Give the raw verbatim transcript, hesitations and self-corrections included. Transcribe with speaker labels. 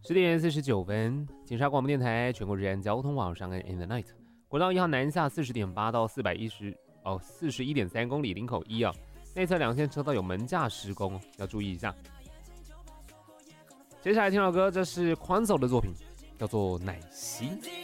Speaker 1: 十点四十九分，金沙广播电台全国治安交通网上岸 In the Night， 国道一号南下四十点八到四百一十哦四十一点三公里，林口一啊，内侧两线车道有门架施工，要注意一下。接下来听首歌，这是宽走的作品，叫做《奶昔》。